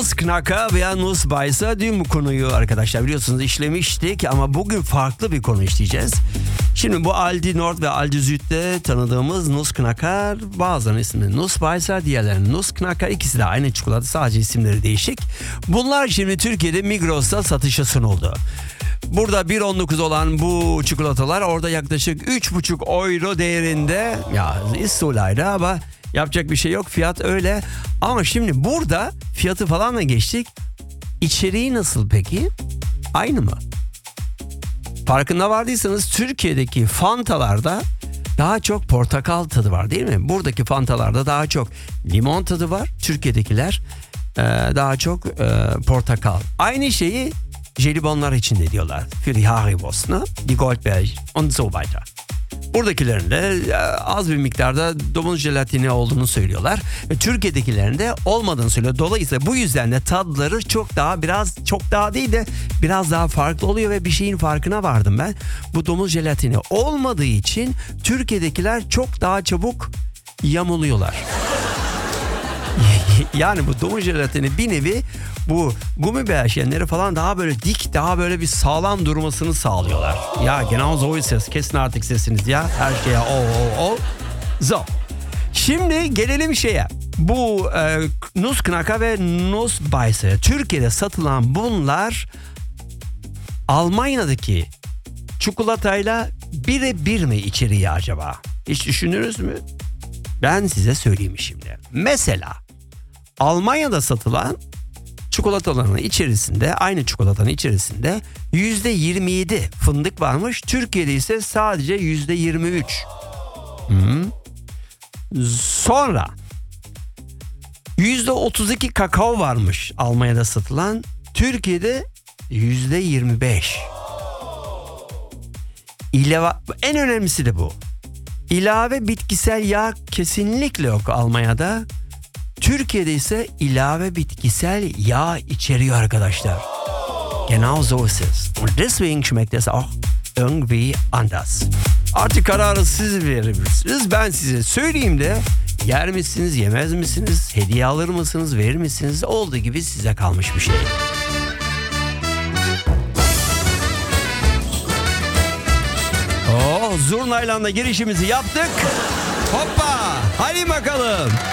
Nussknacker veya Nussbeißer dün bu konuyu arkadaşlar biliyorsunuz işlemiştik ama bugün farklı bir konu işleyeceğiz. Şimdi bu Aldi Nord ve Aldi Süd'de tanıdığımız Nussknacker, bazılarının ismi Nussbeißer, diğerlerinin Nussknacker, ikisi de aynı çikolata, sadece isimleri değişik. Bunlar şimdi Türkiye'de Migros'ta satışa sunuldu. Burada 1.19 olan bu çikolatalar orada yaklaşık 3,5 euro değerinde. Ya istolaydı ama yapacak bir şey yok, fiyat öyle. Ama şimdi burada fiyatı falan da geçtik. İçeriği nasıl peki? Aynı mı? Farkında vardıysanız Türkiye'deki Fantalarda daha çok portakal tadı var değil mi? Buradaki Fantalarda daha çok limon tadı var. Türkiye'dekiler daha çok portakal. Aynı şeyi jelibonlar için de diyorlar. Für die Haribos, ne? Die Goldberg und so weiter. Buradakilerin de az bir miktarda domuz jelatini olduğunu söylüyorlar. Ve Türkiye'dekilerin de olmadığını söylüyor. Dolayısıyla bu yüzden de tadları çok daha değil de biraz daha farklı oluyor ve bir şeyin farkına vardım ben. Bu domuz jelatini olmadığı için Türkiye'dekiler çok daha çabuk yamuluyorlar. Yani bu domuz jelatini bir nevi bu Gummibärchenleri falan daha böyle dik, daha böyle bir sağlam durmasını sağlıyorlar. Ya genau so ist es. Kesin artık sesiniz ya. Her şeye o. So. Şimdi gelelim şeye. Bu Nussknacker ve Nussbeißer. Türkiye'de satılan bunlar Almanya'daki çikolatayla birebir mi içeriği acaba? Hiç düşünürüz mü? Ben size söyleyeyim şimdi. Mesela Almanya'da satılan çikolataların içerisinde, aynı çikolatanın içerisinde %27 fındık varmış. Türkiye'de ise sadece %23. Sonra %32 kakao varmış Almanya'da satılan. Türkiye'de %25. En önemlisi de bu. İlave bitkisel yağ kesinlikle yok Almanya'da. Türkiye'de ise ilave bitkisel yağ içeriyor arkadaşlar. Genau so ist es. Und deswegen schmeckt es auch irgendwie anders. Artık kararı siz verirsiniz. Ben size söyleyeyim de yer misiniz, yemez misiniz, hediye alır mısınız, verir misiniz? Olduğu gibi size kalmış bir şey. Zurnayla girişimizi yaptık. Hoppa! Hadi bakalım.